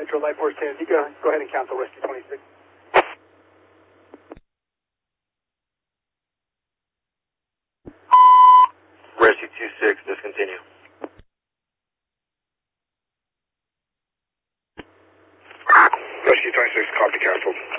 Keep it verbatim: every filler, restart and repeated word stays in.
Central, Light Force ten. You go, go ahead and cancel Rescue twenty-six. Rescue two six, discontinue. Rescue twenty-six, copy, canceled.